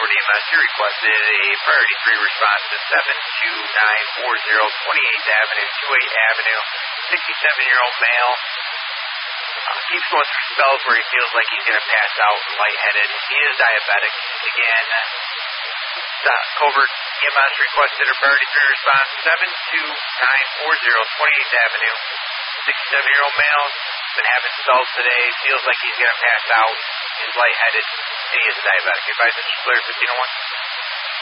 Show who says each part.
Speaker 1: Howard EMS. You requested a priority 3 response to 72940 28th Avenue, 28th Avenue. 67-year-old male. Keeps going through spells where he feels like he's going to pass out and lightheaded. He is diabetic. Again, Covert EMS requested a priority 3 response, 72940 28th Avenue. 67-year-old male, been having spells today, feels like he's going to pass out, is lightheaded, and he is diabetic. Advise Mr. Clear 1501.